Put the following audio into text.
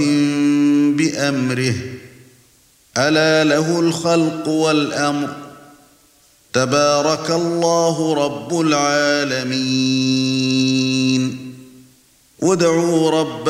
بأمره ألا له الخلق والأمر تبارك الله رب العالمين. وادعوا ربكم